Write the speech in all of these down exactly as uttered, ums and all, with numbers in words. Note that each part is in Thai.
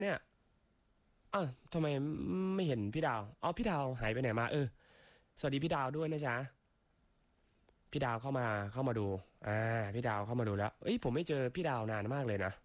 เนี่ยอ้าวทำไมไม่เห็นพี่ดาวอ๋อพี่ดาวหายไปไหนมาเออสวัสดีพี่ดาวด้วยนะจ๊ะพี่ดาวเข้ามาเข้ามาดูอ่าพี่ดาวเข้ามาดูแล้วเอ้ยผมไม่เจอพี่ดาวนานมากเลยนะ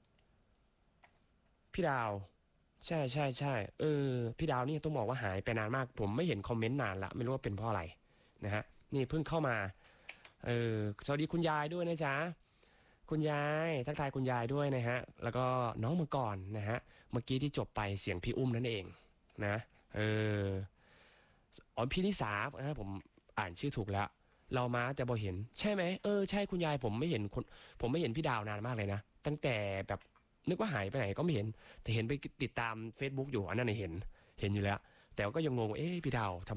พี่ดาวใช่ใช่ใช่เออพี่ดาวนี่ต้องบอกว่าหายไปนานมากผมไม่เห็นคอมเมนต์นานละไม่รู้ว่าเป็นเพราะอะไรนะฮะนี่เพิ่งเข้ามาเออสวัสดีคุณยายด้วยนะจ๊ะคุณยายทักทายคุณยายด้วยนะฮะแล้วก็น้องมังกรนะฮะเมื่อกี้ที่จบไปเสียงพี่อุ้มนั่นเองนะเออ อ๋อพี่นิสาอ่าผมอ่านชื่อถูกแล้วเรามาแต่บอเห็นใช่ไหมเออใช่คุณยายผมไม่เห็นคนผมไม่เห็นพี่ดาวนานมากเลยนะตั้งแต่แบบนึกว่าหายไปไหนก็ไม่เห็นแต่เห็นไปติดตาม เฟซบุ๊ก อยู่อันนั้นน่ะเห็นเห็นอยู่แล้วแต่ก็ยังงงว่าเอ๊ะพี่ดาวทำไม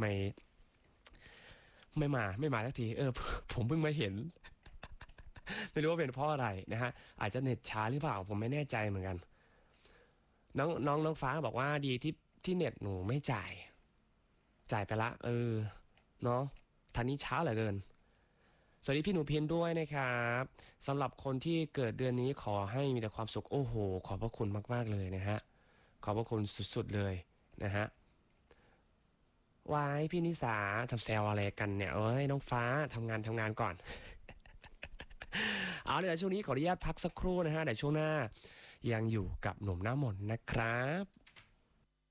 ไม่มาไม่มาสักทีเออผมเพิ่งมาเห็นไม่รู้ว่าเป็นเพราะอะไรนะฮะอาจจะเน็ตช้าหรือเปล่าผมไม่แน่ใจเหมือนกันน้องน้องน้องฟ้าบอกว่าดีที่ที่เน็ตหนูไม่จ่ายจ่ายไปละเออเนาะทันนี้ช้าเหลือเกิน สวัสดีพี่หนูพินด้วยนะครับสำหรับคนที่เกิดเดือนนี้ขอให้มีแต่ความสุขโอ้โหขอบพระคุณมากๆเลยนะฮะขอบพระคุณสุดๆเลยนะฮะวายพี่นิสาทำแซวอะไรกันเนี่ยเอ้ยน้องฟ้าทำงานทำงานก่อนเอาเดี๋ยวช่วงนี้ขออนุญาตพักสักครู่นะฮะเดี๋ยวช่วงหน้ายังอยู่กับหนุ่มหน้ามนต์นะครับ